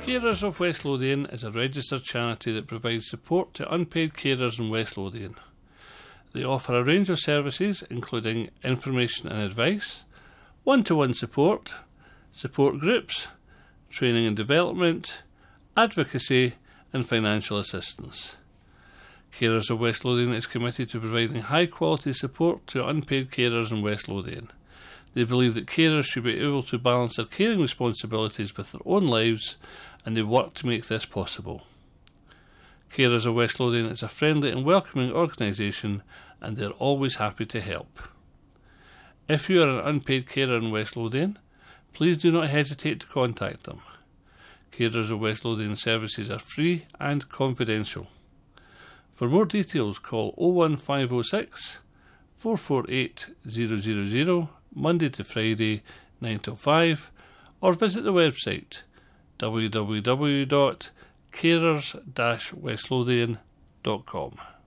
Carers of West Lothian is a registered charity that provides support to unpaid carers in West Lothian. They offer a range of services including information and advice, one-to-one support, support groups, training and development, advocacy and financial assistance. Carers of West Lothian is committed to providing high-quality support to unpaid carers in West Lothian. They believe that carers should be able to balance their caring responsibilities with their own lives, and they work to make this possible. Carers of West Lothian is a friendly and welcoming organisation, and they are always happy to help. If you are an unpaid carer in West Lothian, please do not hesitate to contact them. Carers of West Lothian services are free and confidential. For more details, call 01506 448 000 Monday to Friday 9 till 5, or visit the website www.carers-westlothian.com.